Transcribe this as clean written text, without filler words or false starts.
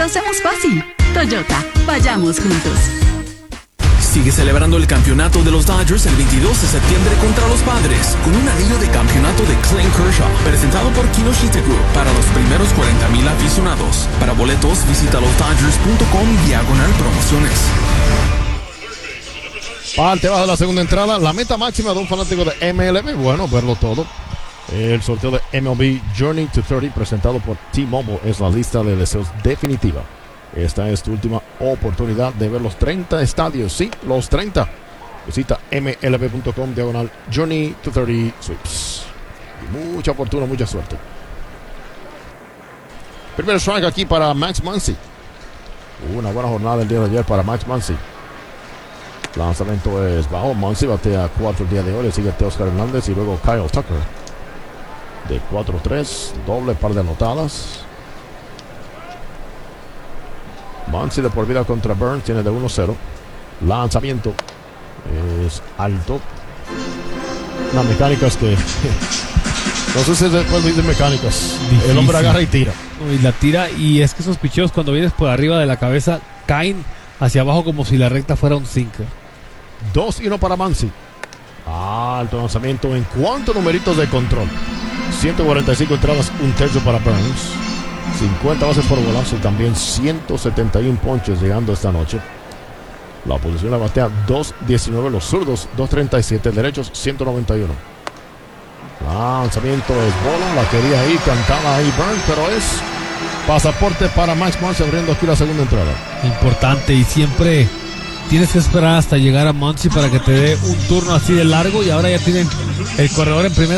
Lo hacemos fácil. Toyota, vayamos juntos. Sigue celebrando el campeonato de los Dodgers el 22 de septiembre contra los Padres con un anillo de campeonato de Clayton Kershaw presentado por Kinoshita Group para los primeros 40,000 aficionados. Para boletos visita losdodgers.com/promociones. Parte baja de la segunda entrada, la meta máxima de un fanático de MLB, bueno, verlo todo. El sorteo de MLB Journey to 30 presentado por T-Mobile es la lista de deseos definitiva. Esta es tu última oportunidad de ver los 30 estadios, sí, los 30. Visita mlb.com/Journey to 30 Sweeps. Y mucha fortuna, mucha suerte. Primer strike aquí para Max Muncy. Una buena jornada el día de ayer para Max Muncy. Lanzamiento es bajo. Muncy batea 4 el día de hoy. Le sigue Teoscar Hernández y luego Kyle Tucker. De 4-3, doble par de anotadas. Muncy de por vida contra Burns tiene de 1-0. Lanzamiento es alto. Las mecánicas que no sé si después dicen mecánicas. Difícil. El hombre agarra y tira. Y la tira, y es que esos picheos cuando vienes por arriba de la cabeza caen hacia abajo como si la recta fuera un sinker. 2-1 para Muncy. Alto lanzamiento en cuanto a numeritos de control. 145 entradas, un tercio para Burns. 50 bases por bolazo y también 171 ponches llegando esta noche. La oposición la batea 2.19, los zurdos 2.37, derechos 191. Lanzamiento es bola, la quería ahí, cantaba ahí Burns, pero es pasaporte para Max Muncy abriendo aquí la segunda entrada. Importante, y siempre tienes que esperar hasta llegar a Muncy para que te dé un turno así de largo, y ahora ya tienen el corredor en primera.